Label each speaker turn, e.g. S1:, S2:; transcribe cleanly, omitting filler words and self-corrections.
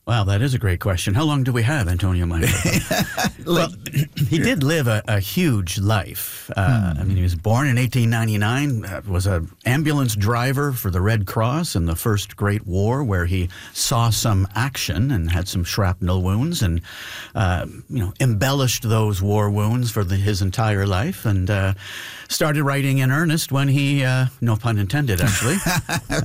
S1: Wow, that is a great question. How long do we have, Antonio Maestro? Well, he did live a huge life. I mean, he was born in 1899, was an ambulance driver for the Red Cross in the First Great War, where he saw some action and had some shrapnel wounds and, embellished those war wounds for his entire life and started writing in earnest when he, no pun intended, actually,